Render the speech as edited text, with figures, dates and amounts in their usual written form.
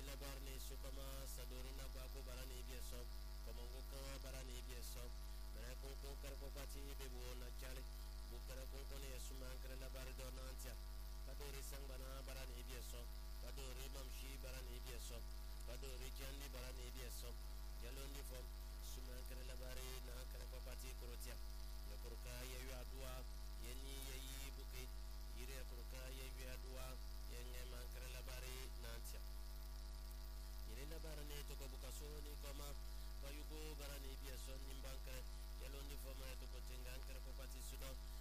labarne sukama sadorina bako barani bieso komongo kan barani bieso mera konko karko pati bebo na chale bukara konko ne suman kare labar donantia kadori sangbana barani bieso kadori mamshi barani bieso kadori chandi barani bieso yalondi fom suman kare labari na kare pati kurotia yakurka yeyu adua yeni yeyi buke yire yakurka yeyu adua yenge man kare labari nantia yire labari ne toko bukaso ni koma payugo barani bieso nimbankare yalondi fom ya toko tengan kare pati sudan